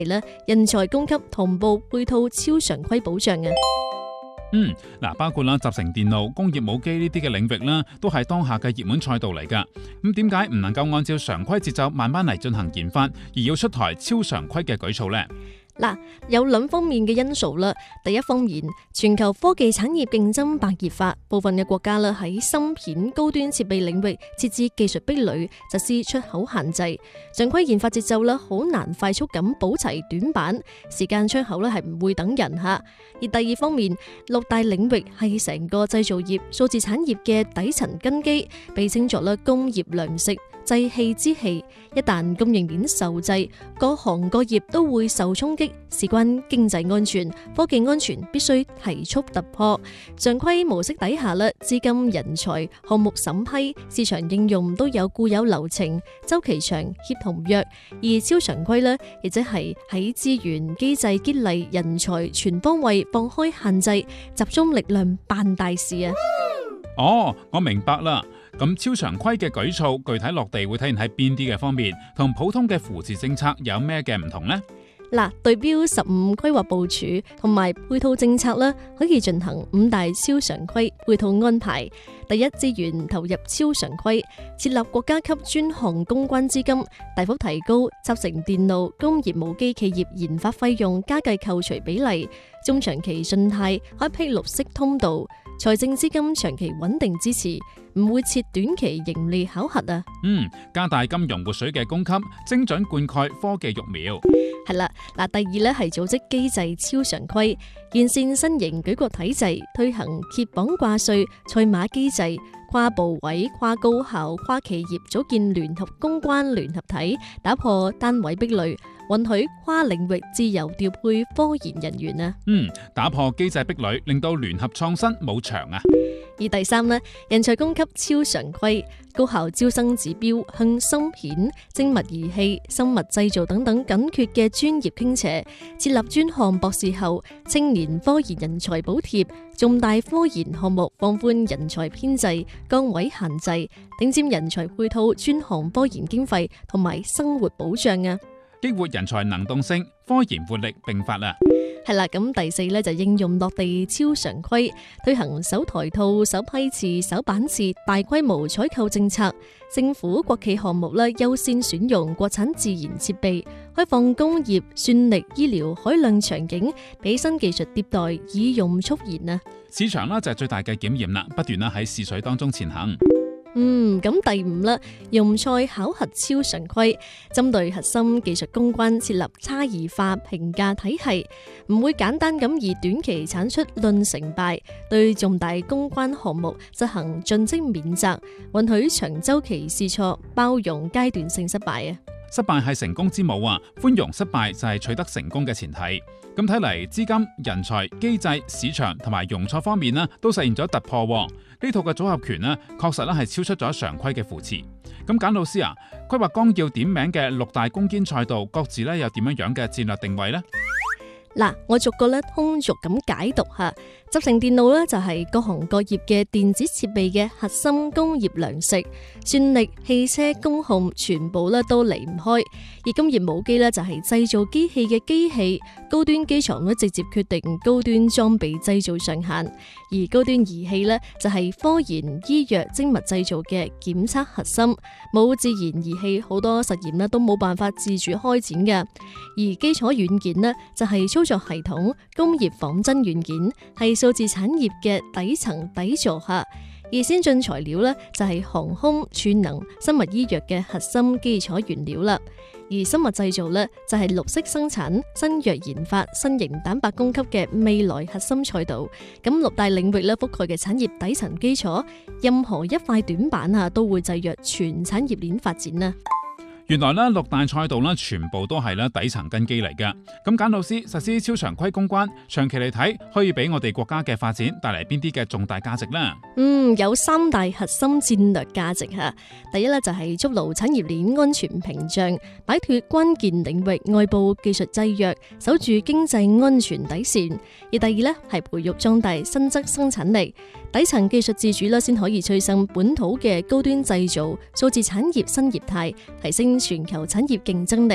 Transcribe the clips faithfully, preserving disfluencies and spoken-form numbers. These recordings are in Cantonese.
咧人才供給同步配套超常規保障啊。 嗯，嗱，包括啦集成電路、工業母機呢啲嘅領域啦，都係當下嘅熱門賽道嚟噶。咁點解唔能夠按照常規節奏慢慢嚟進行研發，而要出台超常規嘅舉措呢？ 嗱，有兩方面嘅因素啦。第一方面，全球科技產業競爭白熱化，部分嘅國家啦喺芯片高端設備領域設置技術壁壘，實施出口限制，常規研發節奏啦好難快速咁補齊短板，時間出口咧係唔會等人吓。而第二方面，六大領域係成個製造業、數字產業嘅底層根基，被稱作咧工業糧食、製器之器。一旦供應鏈受制，各行各業都會受衝擊。事關經濟安全、科技安全，必須提速突破。常規模式底下咧，資金、人才、項目審批、市場應用都有固有流程，周期長、協同弱。而超常規咧，亦即係喺資源、機制、激勵、人才全方位放開限制，集中力量辦大事啊！ 哦，我明白啦。咁超常規嘅舉措具體落地會體現喺邊啲嘅方面，同普通嘅扶持政策有咩嘅唔同呢？ 嗱，對標十五規劃部署同埋配套政策啦，可以進行五大超常規配套安排。第一，資源投入超常規，設立國家級專項公關資金，大幅提高集成電路、工業母機企業研發費用加計扣除比例，中長期信貸開闢綠色通道，財政資金長期穩定支持，唔會設短期盈利考核啊。 嗯，加大金融活水嘅供給，精準灌溉科技育苗。 係啦，嗱，第二咧係組織機制超常規，完善新型舉國體制，推行揭綁掛帥、賽馬機制，跨部委、跨高校、跨企業組建聯合公關聯合體，打破單位壁壘，允許跨領域自由調配科研人員啊。 嗯，打破機制壁壘，令到聯合創新冇牆啊。 而第三呢，人才供給超常規，高校招生指標向芯片、精密儀器、生物製造等等緊缺嘅專業傾斜，設立專項博士後青年科研人才補貼，重大科研項目放寬人才編制、崗位限制，頂尖人才配套專項科研經費同埋生活保障啊！ 激活人才能動性，科研活力並發啦。 係啦，咁第四咧就應用落地超常規，推行首台套、首批次、首版次大規模採購政策，政府國企項目咧優先選用國產自研設備，開放工業、算力、醫療海量場景，俾新技術迭代以用促研啊！ 市場啦就係最大嘅檢驗啦，不斷啦喺試水當中前行。 嗯，咁第五啦，用賽考核超常規，針對核心技術攻關設立差異化評價體系，唔會簡單咁以短期產出論成敗，對重大攻關項目執行盡職免責，允許長週期試錯，包容階段性失敗啊！ 失敗係成功之母啊，寬容失敗就係取得成功嘅前提。咁睇嚟，資金、人才、機制、市場同埋容錯方面呢，都實現咗突破。呢套嘅組合拳呢，確實咧係超出咗常規嘅扶持。咁簡老師啊，規劃綱要點名嘅六大攻堅賽道，各自咧有點樣樣嘅戰略定位呢？ 嗱，我逐個咧通俗咁解讀下。集成電路咧就係各行各業嘅電子設備嘅核心工業糧食，算力、汽車、工控全部咧都離唔開。而工業母機咧就係製造機器嘅機器，高端機床咧直接決定高端裝備製造上限，而高端儀器咧就係科研、醫藥、精密製造嘅檢測核心。冇自研儀器，好多實驗咧都冇辦法自主開展嘅。而基礎軟件呢，就係操作系統、工業仿真軟件，係數字產業嘅底層底座下。而先進材料呢，就係航空、儲能、生物醫藥嘅核心基礎原料啦。而生物製造呢，就係綠色生產、新藥研發、新型蛋白供給嘅未來核心賽道。咁六大領域咧覆蓋嘅產業底層基礎，任何一塊短板啊，都會制約全產業鏈發展啊！ 原來咧六大賽道咧全部都係咧底層根基嚟嘅。咁簡老師，實施超常規攻關，長期嚟睇可以俾我哋國家嘅發展帶嚟邊啲嘅重大價值呢？ 嗯，有三大核心戰略價值吓。第一咧就係築牢產業鏈安全屏障，擺脫關鍵領域外部技術制約，守住經濟安全底線。而第二咧係培育壯大新質生產力，底層技術自主啦，先可以催生本土嘅高端製造、數字產業新業態，提升全球產業競爭力。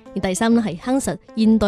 而第三咧係夯實現代